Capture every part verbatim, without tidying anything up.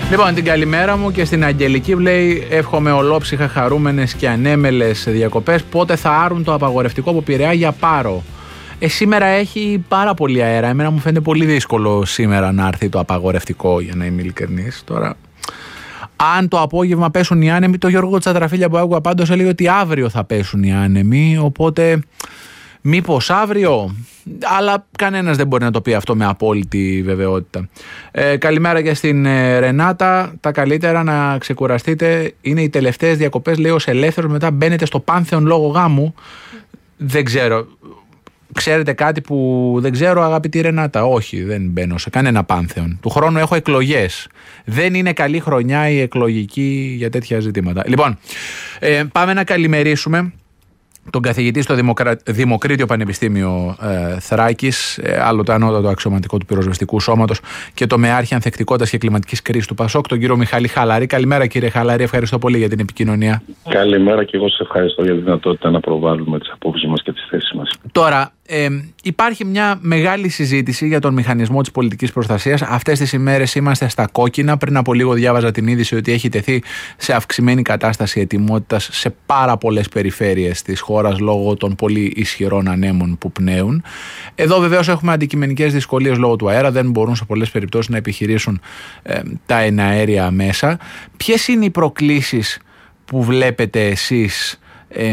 Λοιπόν, την καλημέρα μου και στην Αγγελική που λέει: εύχομαι ολόψυχα, χαρούμενες και ανέμελες διακοπές. Πότε θα άρουν το απαγορευτικό από Πειραιά για Πάρο? Ε, σήμερα έχει πάρα πολύ αέρα. Εμένα μου φαίνεται πολύ δύσκολο σήμερα να έρθει το απαγορευτικό, για να είμαι ειλικρινής. Τώρα, αν το απόγευμα πέσουν οι άνεμοι, το Γιώργο Τσατραφίλια που άκουγα πάντως έλεγε ότι αύριο θα πέσουν οι άνεμοι. Οπότε, μήπως αύριο? Αλλά κανένας δεν μπορεί να το πει αυτό με απόλυτη βεβαιότητα. Ε, καλημέρα και στην ε, Ρενάτα. Τα καλύτερα να ξεκουραστείτε. Είναι οι τελευταίες διακοπές, λέει, ως ελεύθερος. Μετά μπαίνετε στο Πάνθεον λόγω γάμου. Δεν ξέρω. Ξέρετε κάτι που δεν ξέρω, αγαπητή Ρενάτα? Όχι, δεν μπαίνω σε κανένα Πάνθεον. Του χρόνου έχω εκλογές. Δεν είναι καλή χρονιά η εκλογική για τέτοια ζητήματα. Λοιπόν, ε, πάμε να καλημερίσουμε τον καθηγητή στο Δημοκρα... Δημοκρίτιο Πανεπιστήμιο ε, Θράκης, ε, άλλο το ανώτατο αξιωματικό του πυροσβεστικού σώματος και το μεάρχη ανθεκτικότητας και κλιματικής κρίσης του ΠΑΣΟΚ, τον κύριο Μιχάλη Χαλαρή. Καλημέρα, κύριε Χαλαρή, ευχαριστώ πολύ για την επικοινωνία. Καλημέρα και εγώ σας ευχαριστώ για τη δυνατότητα να προβάλλουμε τις απόψεις μας και τις θέσεις μας. Τώρα, ε, υπάρχει μια μεγάλη συζήτηση για τον μηχανισμό της πολιτικής προστασίας. Αυτές τις ημέρες είμαστε στα κόκκινα. Πριν από λίγο διάβαζα την είδηση ότι έχει τεθεί σε αυξημένη κατάσταση ετοιμότητας σε πάρα πολλές περιφέρειες της χώρας λόγω των πολύ ισχυρών ανέμων που πνέουν. Εδώ βεβαίως έχουμε αντικειμενικές δυσκολίες λόγω του αέρα. Δεν μπορούν σε πολλές περιπτώσεις να επιχειρήσουν ε, τα εναέρια μέσα. Ποιες είναι οι προκλήσεις που βλέπετε εσείς ε,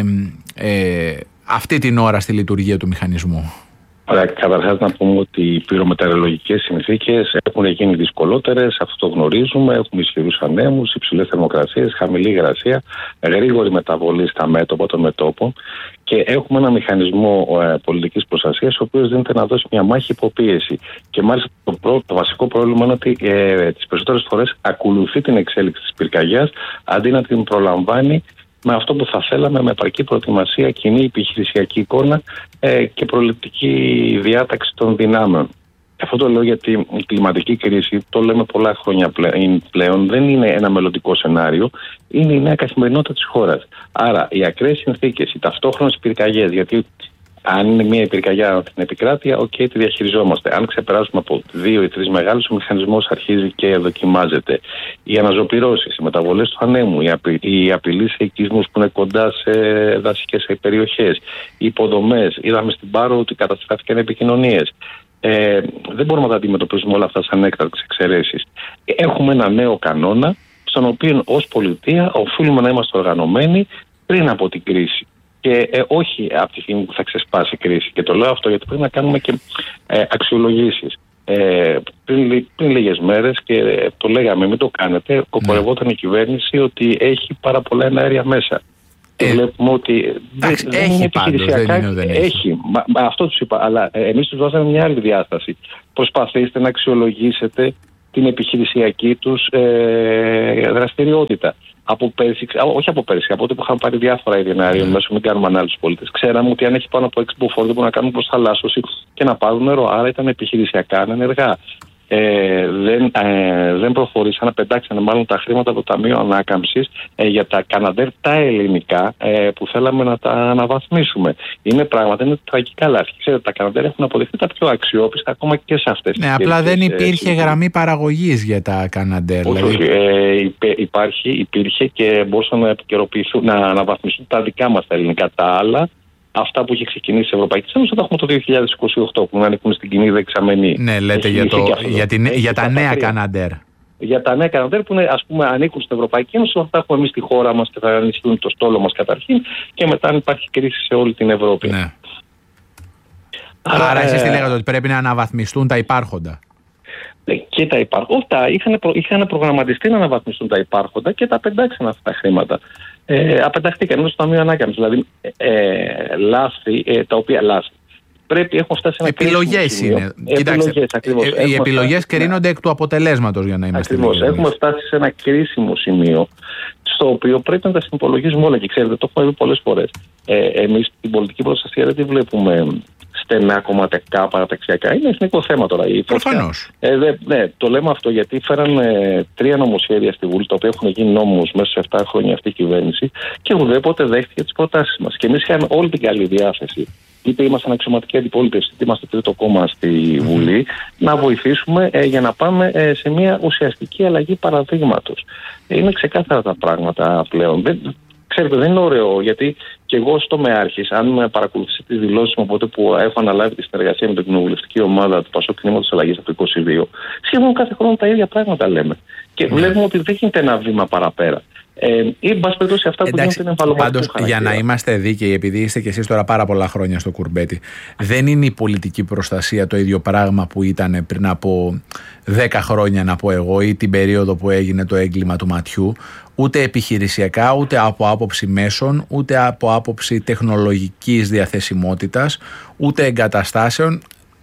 ε, αυτή την ώρα στη λειτουργία του μηχανισμού? Καταρχάς να πούμε ότι οι πυρομετεωρολογικές συνθήκες έχουν γίνει δυσκολότερες, αυτό το γνωρίζουμε. Έχουμε ισχυρούς ανέμους, υψηλές θερμοκρασίες, χαμηλή υγρασία, γρήγορη μεταβολή στα μέτωπα των μετώπων και έχουμε ένα μηχανισμό ε, πολιτικής προστασίας ο οποίος δίνεται να δώσει μια μάχη υποπίεση. Και μάλιστα το, προ, το βασικό πρόβλημα είναι ότι ε, τις περισσότερες φορές ακολουθεί την εξέλιξη της πυρκαγιάς αντί να την προλαμβάνει με αυτό που θα θέλαμε, με επαρκή προετοιμασία, κοινή επιχειρησιακή εικόνα ε, και προληπτική διάταξη των δυνάμεων. Αυτό το λέω γιατί η κλιματική κρίση, το λέμε πολλά χρόνια πλέον, δεν είναι ένα μελλοντικό σενάριο, είναι η νέα καθημερινότητα της χώρας. Άρα οι ακραίες συνθήκες, οι ταυτόχρονες πυρκαγιές, γιατί αν είναι μια πυρκαγιά στην επικράτεια, οκ, okay, τη διαχειριζόμαστε. Αν ξεπεράσουμε από δύο ή τρεις μεγάλους, ο μηχανισμός αρχίζει και δοκιμάζεται. Οι αναζωπυρώσεις, οι μεταβολές του ανέμου, η, απει, η απειλή σε οικισμούς που είναι κοντά σε δασικές περιοχές, οι υποδομές. Είδαμε στην Πάρο ότι καταστράφηκαν επικοινωνίες. Ε, δεν μπορούμε να τα αντιμετωπίσουμε όλα αυτά σαν έκτακτες εξαιρέσεις. Έχουμε ένα νέο κανόνα, στον οποίο ως πολιτεία οφείλουμε να είμαστε οργανωμένοι πριν από την κρίση. Και ε, όχι από τη στιγμή που θα ξεσπάσει η κρίση. Και το λέω αυτό γιατί πρέπει να κάνουμε και ε, αξιολογήσεις. Ε, πριν, πριν λίγες μέρες, και ε, το λέγαμε, μην το κάνετε, κοκορευόταν η κυβέρνηση ότι έχει πάρα πολλά εναέρια μέσα. Και ε, βλέπουμε ότι εντάξει, δεν, έχει πάντως, δεν είναι, δεν έχει. έχει. Μα, μα, αυτό τους είπα, αλλά ε, εμείς τους δώσαμε μια άλλη διάσταση. Προσπαθήστε να αξιολογήσετε την επιχειρησιακή τους ε, δραστηριότητα. Από πέρσι, όχι από πέρσι, από ό,τι που είχαμε πάρει διάφορα είδη εναέριων μέσω, μην κάνουμε ανάλυση πολίτες. Ξέραμε ότι αν έχει πάνω από έξι μποφόρ δεν μπορούν να κάνουν προσθαλάσσωση και να πάρουν νερό. Άρα ήταν επιχειρησιακά ανενεργά. Ε, δεν, ε, δεν προχωρήσαν να πετάξανε μάλλον τα χρήματα από το Ταμείο Ανάκαμψης ε, για τα Καναντέρ τα ελληνικά ε, που θέλαμε να τα αναβαθμίσουμε. Είναι πράγματα, είναι τραγικά λάθη. Ξέρετε, τα Καναντέρ έχουν αποδειχθεί τα πιο αξιόπιστα ακόμα και σε αυτές τις. Ναι, απλά δεν υπήρχε ε, γραμμή παραγωγής για τα Καναντέρ. Όχι, δηλαδή. ε, υπάρχει, υπήρχε και μπορούσαν να επικαιροποιηθούν, να αναβαθμιστούν τα δικά μας τα ελληνικά. Τα άλλα, αυτά που είχε ξεκινήσει η Ευρωπαϊκή Ένωση, θα έχουμε το δύο χιλιάδες είκοσι οκτώ που ανήκουν στην κοινή δεξαμενή. Ναι, λέτε για, το, για, την, για τα νέα Καναντέρ. Για τα νέα Καναντέρ που είναι, ας πούμε, ανήκουν στην Ευρωπαϊκή Ένωση, θα έχουμε εμείς στη χώρα μας και θα ενισχύουν το στόλο μας καταρχήν και μετά αν υπάρχει κρίση σε όλη την Ευρώπη. Ναι. Άρα, Άρα εσείς τι λέγατε, ότι πρέπει να αναβαθμιστούν τα υπάρχοντα? Και τα υπάρχοντα. Είχαν, προ, είχαν προγραμματιστεί να αναβαθμιστούν τα υπάρχοντα και τα πεντάξαν αυτά τα χρήματα. Ε, απενταχτήκαν ενώ στο Ταμείο Ανάκαμψης. Δηλαδή, ε, λάθη, ε, τα οποία λάθη. Πρέπει, έχουν φτάσει σε ένα επιλογές είναι. Επιλογές, ακριβώς. Ε, οι επιλογές κρίνονται εκ του αποτελέσματος, για να είμαστε ακριβώς. Έχουμε φτάσει σε ένα κρίσιμο σημείο στο οποίο πρέπει να τα συνυπολογίζουμε όλα. Και ξέρετε, το έχουμε δει πολλές φορές. Ε, εμείς την πολιτική προστασία δεν τη βλέπουμε στενά κομματικά, παραταξιακά. Είναι εθνικό θέμα τώρα. Προφανώς. Ε, δε, ναι, το λέμε αυτό γιατί φέραν ε, τρία νομοσχέδια στη Βουλή, τα οποία έχουν γίνει νόμους μέσα σε επτά χρόνια αυτή η κυβέρνηση και ουδέποτε δέχτηκε τις προτάσεις μας. Και εμείς είχαμε όλη την καλή διάθεση είτε ήμασταν αξιωματική αντιπολίτευση, είτε είμαστε τρίτο κόμμα στη Βουλή, να βοηθήσουμε ε, για να πάμε ε, σε μια ουσιαστική αλλαγή παραδείγματος. Ε, είναι ξεκάθαρα τα πράγματα πλέον. Δεν, ξέρετε, δεν είναι ωραίο, γιατί και εγώ στο ΜΕάρχης, αν παρακολουθήσετε τις δηλώσεις μου από τότε που έχω αναλάβει τη συνεργασία με την κοινοβουλευτική ομάδα του Πασόκ Κινήματος Αλλαγής από το είκοσι δύο, σχεδόν κάθε χρόνο τα ίδια πράγματα λέμε. Και βλέπουμε ότι δεν γίνεται ένα βήμα παραπέρα. Ε, ή εν πάση περιπτώσει αυτά που γίνονται είναι εμφαλωματικού Πάντως, χαρακτήρα. για να είμαστε δίκαιοι, επειδή είστε κι εσείς τώρα πάρα πολλά χρόνια στο κουρμπέτι, δεν είναι η πολιτική προστασία το ίδιο πράγμα που ήταν πριν από δέκα χρόνια, να πω εγώ, ή την περίοδο που έγινε το έγκλημα του ματιού, ούτε επιχειρησιακά, ούτε από άποψη μέσων, ούτε από άποψη τεχνολογικής διαθεσιμότητας, ούτε εγκαταστάσεων.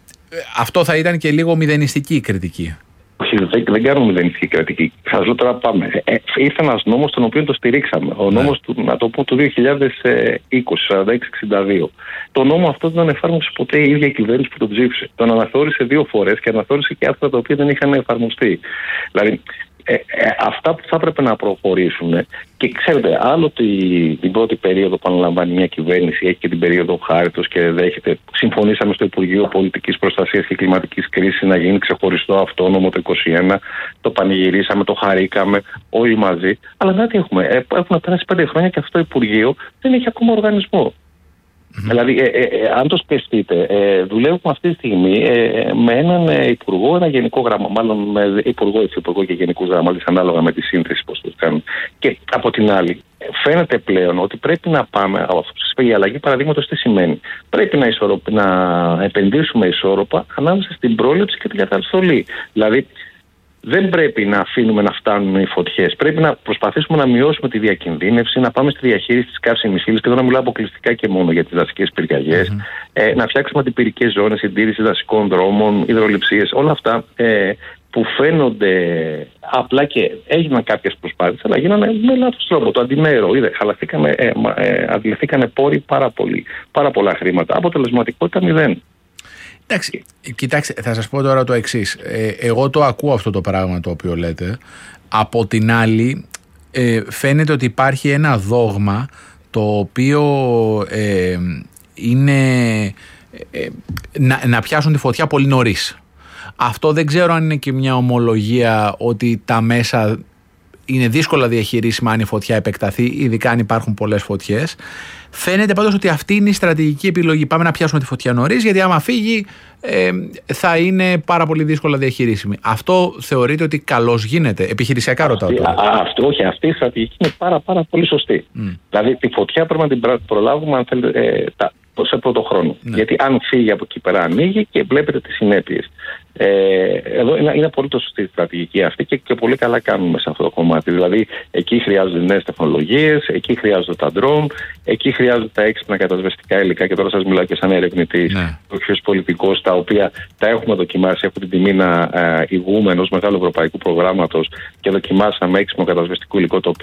Αυτό θα ήταν και λίγο μηδενιστική η κριτική. Όχι, δεν, δεν κάνουμε μηδενιστική κρατική. Θα ζω τώρα πάμε. Ε, ήρθε ένας νόμος τον οποίο το στηρίξαμε. Ο νόμος ναι. του, να το πω, του δύο χιλιάδες είκοσι, σαράντα έξι εξήντα δύο. Το νόμο αυτό δεν εφάρμοσε ποτέ η ίδια η κυβέρνηση που τον ψήφισε. Τον αναθεώρησε δύο φορές και αναθεώρησε και άρθρα τα οποία δεν είχαν εφαρμοστεί. Δηλαδή, Ε, ε, αυτά που θα έπρεπε να προχωρήσουν. Και ξέρετε, άλλο τη, την πρώτη περίοδο που αναλαμβάνει μια κυβέρνηση, έχει και την περίοδο χάριτος και δέχεται. Συμφωνήσαμε στο Υπουργείο Πολιτικής Προστασίας και Κλιματικής Κρίσης να γίνει ξεχωριστό αυτόνομο το είκοσι ένα. Το πανηγυρίσαμε, το χαρήκαμε όλοι μαζί. Αλλά να τι έχουμε. Ε, έχουν περάσει πέντε χρόνια και αυτό το Υπουργείο δεν έχει ακόμα οργανισμό. Mm-hmm. Δηλαδή, ε, ε, ε, αν το σκεφτείτε, ε, δουλεύουμε αυτή τη στιγμή ε, με έναν ε, υπουργό, ένα γενικό γραμμα, μάλλον με υπουργό, υφυπουργό και γενικού γραμματείς, ανάλογα με τη σύνθεση πώς το κάνουν. Και από την άλλη, φαίνεται πλέον ότι πρέπει να πάμε, η αλλαγή παραδείγματος τι σημαίνει. Πρέπει να, ισορροπ, να επενδύσουμε ισόρροπα ανάμεσα στην πρόληψη και την καταστολή. Δηλαδή, δεν πρέπει να αφήνουμε να φτάνουν οι φωτιές. Πρέπει να προσπαθήσουμε να μειώσουμε τη διακινδύνευση, να πάμε στη διαχείριση της καύσιμης ύλης, και εδώ να μιλάω αποκλειστικά και μόνο για τις δασικές πυρκαγιές, mm-hmm. ε, να φτιάξουμε αντιπυρικές ζώνες, συντήρηση δασικών δρόμων, υδρολειψίες, όλα αυτά ε, που φαίνονται απλά και έγιναν κάποιες προσπάθειες, αλλά γίνανε με λάθος τρόπο. Το αντιμέρο, είδε, χαλαθήκανε, ε, ε, αντιληφθήκανε πόροι πάρα πολύ, πάρα πολλά χρήματα. Αποτελεσματικότητα μηδέν. Εντάξει, κοιτάξτε, θα σας πω τώρα το εξής. Ε, εγώ το ακούω αυτό το πράγμα το οποίο λέτε. Από την άλλη, ε, φαίνεται ότι υπάρχει ένα δόγμα το οποίο ε, είναι ε, να, να πιάσουν τη φωτιά πολύ νωρίς. Αυτό δεν ξέρω αν είναι και μια ομολογία ότι τα μέσα είναι δύσκολα διαχειρίσιμα αν η φωτιά επεκταθεί, ειδικά αν υπάρχουν πολλές φωτιές. Φαίνεται πάντως ότι αυτή είναι η στρατηγική επιλογή. Πάμε να πιάσουμε τη φωτιά νωρίς, γιατί άμα φύγει ε, θα είναι πάρα πολύ δύσκολα διαχειρίσιμη. Αυτό θεωρείτε ότι καλώς γίνεται? Επιχειρησιακά ρωτάω τώρα. Αυτό, όχι, αυτή η στρατηγική είναι πάρα, πάρα πολύ σωστή. Mm. Δηλαδή τη φωτιά πρέπει να την προλάβουμε, αν θέλετε, ε, τα, σε πρώτο χρόνο. Ναι. Γιατί αν φύγει από εκεί πέρα, ανοίγει και βλέπετε τις συνέπειες. Ε, εδώ είναι, είναι πολύ το σωστή στρατηγική αυτή και, και πολύ καλά κάνουμε σε αυτό το κομμάτι. Δηλαδή, εκεί χρειάζονται νέες τεχνολογίες, εκεί χρειάζονται τα ντρόουν, εκεί χρειάζονται τα έξυπνα κατασβεστικά υλικά. Και τώρα σας μιλάω και σαν ερευνητής, ναι. όχι ως πολιτικός, τα οποία τα έχουμε δοκιμάσει. Έχω την τιμή να ε, ηγούμε ενός μεγάλου ευρωπαϊκού προγράμματος και δοκιμάσαμε έξυπνο κατασβεστικό υλικό, το